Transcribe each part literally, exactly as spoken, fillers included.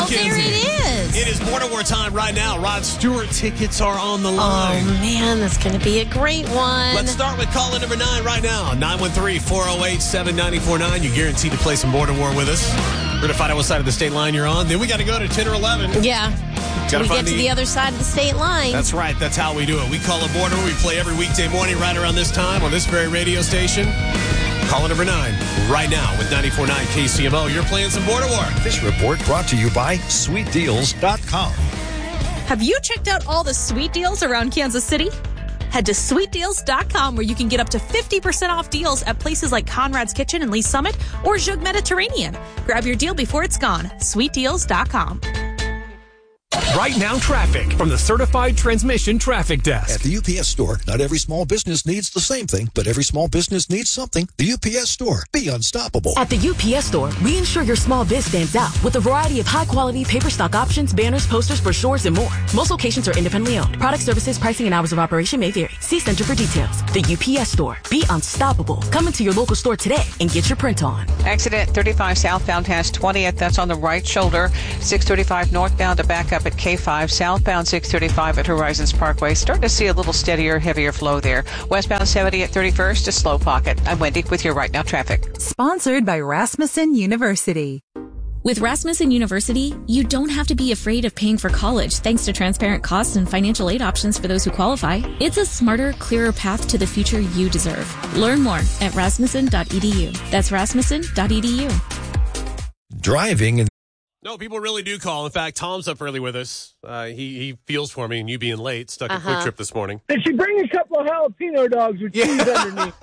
Mackenzie. there it is. It is Border War time right now. Rod Stewart tickets are on the Oh, line. man, that's going to be a great one. Let's start with caller number nine right now. nine one three, four oh eight, seven nine four nine. You're guaranteed to play some Border War with us. We're going to find out what side of the state line you're on. Then we got to go to ten or eleven. Yeah. Gotta we find get to the- the other side of the state line. That's right. That's how we do it. We call a Border. We play every weekday morning right around this time on this very radio station. Caller number nine right now with ninety-four point nine K C M O. You're playing some Border War. This report brought to you by sweet deals dot com. Have you checked out all the sweet deals around Kansas City? Head to sweet deals dot com where you can get up to fifty percent off deals at places like Conrad's Kitchen in Lee Summit or Jug Mediterranean. Grab your deal before it's gone. sweet deals dot com. Right now traffic from the Certified Transmission Traffic At Desk. the U P S Store, not every small business needs the same thing, but every small business needs something. The U P S Store. Be unstoppable. At the U P S Store, we ensure your small biz stands out with a variety of high-quality paper stock options, banners, posters, brochures, and more. Most locations are independently owned. Product services, pricing, and hours of operation may vary. See Center for details. The U P S Store. Be unstoppable. Come into your local store today and get your print on. Accident thirty-five southbound past twentieth. That's on the right shoulder. six thirty-five northbound to back up at K five. Southbound six thirty-five at Horizons Parkway. Starting to see a little steadier, heavier flow there. Westbound seventy at thirty-first, a slow pocket. I'm Wendy with your Right Now traffic. Sponsored by Rasmussen University. With Rasmussen University, you don't have to be afraid of paying for college thanks to transparent costs and financial aid options for those who qualify. It's a smarter, clearer path to the future you deserve. Learn more at rasmussen dot e d u. That's rasmussen dot e d u. Driving in No, people really do call. In fact, Tom's up early with us. Uh, he he feels for me and you being late. Stuck a Uh-huh. quick trip this morning. Did she bring a couple of jalapeno dogs with cheese underneath?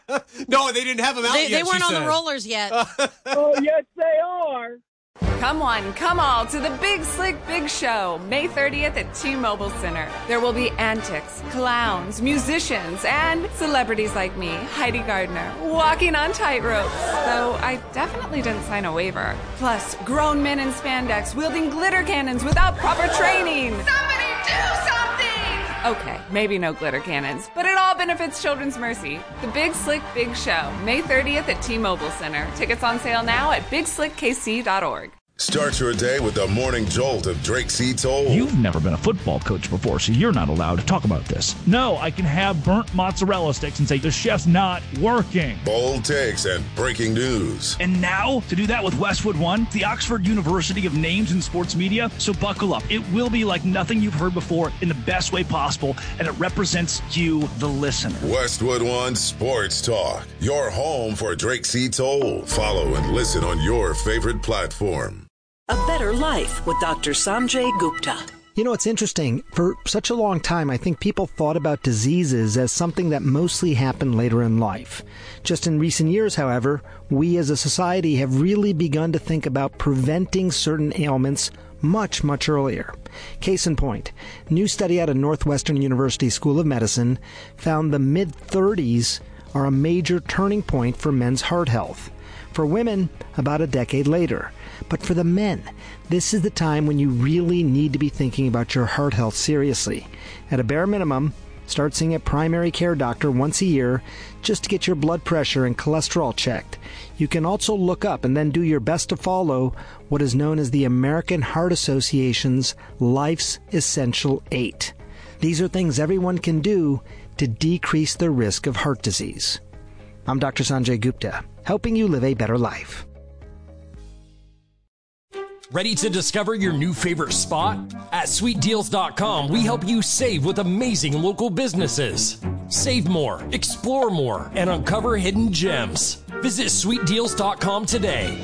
No, they didn't have them out They, yet. they weren't she on said. the rollers yet. Oh, yes, they are. Come on, come all to the Big Slick Big Show, May thirtieth at T-Mobile Center. There will be antics, clowns, musicians, and celebrities like me, Heidi Gardner, walking on tightropes. Though I definitely didn't sign a waiver. Plus, grown men in spandex wielding glitter cannons without proper training. Somebody do something! Okay, maybe no glitter cannons, but it all benefits Children's Mercy. The Big Slick Big Show, May thirtieth at T-Mobile Center. Tickets on sale now at big slick k c dot org. Start your day with the morning jolt of Drake C. Toll. You've never been a football coach before, so you're not allowed to talk about this. No, I can have burnt mozzarella sticks and say the chef's not working. Bold takes and breaking news. And now, to do that with Westwood One, the Oxford University of Names in Sports Media. So buckle up. It will be like nothing you've heard before in the best way possible, and it represents you, the listener. Westwood One Sports Talk. Your home for Drake C. Toll. Follow and listen on your favorite platform. A Better Life with Doctor Sanjay Gupta. You know, it's interesting. For such a long time, I think people thought about diseases as something that mostly happened later in life. Just in recent years, however, we as a society have really begun to think about preventing certain ailments much, much earlier. Case in point, a new study out of Northwestern University School of Medicine found the mid-thirties are a major turning point for men's heart health. For women, about a decade later. But for the men, this is the time when you really need to be thinking about your heart health seriously. At a bare minimum, start seeing a primary care doctor once a year just to get your blood pressure and cholesterol checked. You can also look up and then do your best to follow what is known as the American Heart Association's Life's Essential Eight. These are things everyone can do to decrease the risk of heart disease. I'm Doctor Sanjay Gupta, helping you live a better life. Ready to discover your new favorite spot? At sweet deals dot com, we help you save with amazing local businesses. Save more, explore more, and uncover hidden gems. Visit sweet deals dot com today.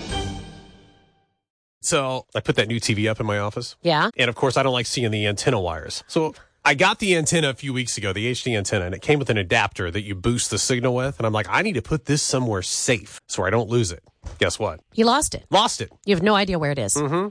So I put that new T V up in my office. Yeah. And of course, I don't like seeing the antenna wires. So I got the antenna a few weeks ago, the H D antenna, and it came with an adapter that you boost the signal with. And I'm like, I need to put this somewhere safe so I don't lose it. Guess what? You lost it. Lost it. You have no idea where it is. Mm-hmm.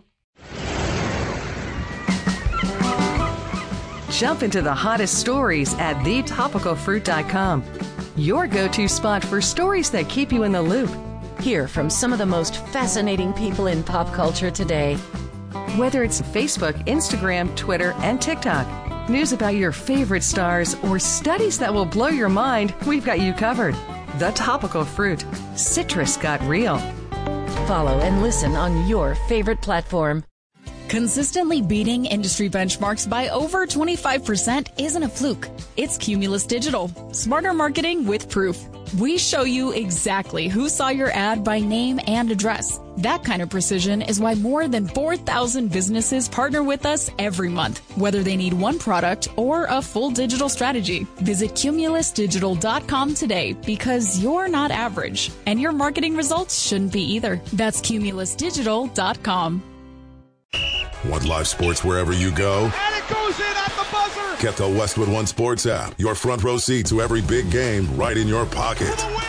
Jump into the hottest stories at the topical fruit dot com. Your go-to spot for stories that keep you in the loop. Hear from some of the most fascinating people in pop culture today. Whether it's Facebook, Instagram, Twitter, and TikTok, news about your favorite stars, or studies that will blow your mind, we've got you covered. The Topical Fruit. Citrus got real. Follow and listen on your favorite platform. Consistently beating industry benchmarks by over twenty-five percent isn't a fluke. It's Cumulus Digital. Smarter marketing with proof. We show you exactly who saw your ad by name and address. That kind of precision is why more than four thousand businesses partner with us every month, whether they need one product or a full digital strategy. Visit cumulus digital dot com today because you're not average, and your marketing results shouldn't be either. That's cumulus digital dot com. Want live sports wherever you go? And it goes in at the buzzer! Get the Westwood One Sports app. Your front row seat to every big game right in your pocket. For the win!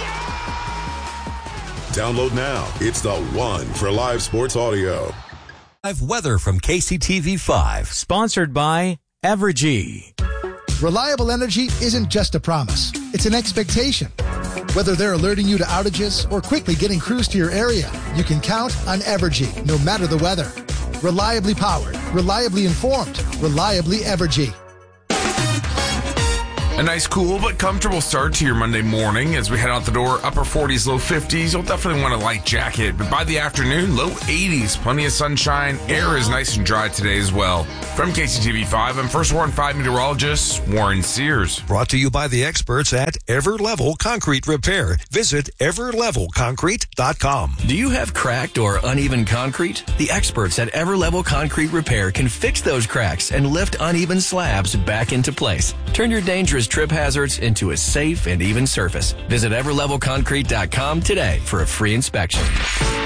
Yeah! Download now. It's the one for live sports audio. Live weather from K C T V five. Sponsored by Evergy. Reliable energy isn't just a promise. It's an expectation. Whether they're alerting you to outages or quickly getting crews to your area, you can count on Evergy, no matter the weather. Reliably powered, reliably informed, reliably Evergy. A nice, cool, but comfortable start to your Monday morning as we head out the door. Upper forties, low fifties. You'll definitely want a light jacket, but by the afternoon, low eighties. Plenty of sunshine. Air is nice and dry today as well. From K C T V five, I'm First Warren five meteorologist Warren Sears. Brought to you by the experts at Everlevel Concrete Repair. Visit ever level concrete dot com. Do you have cracked or uneven concrete? The experts at Everlevel Concrete Repair can fix those cracks and lift uneven slabs back into place. Turn your dangerous trip hazards into a safe and even surface. Visit ever level concrete dot com today for a free inspection.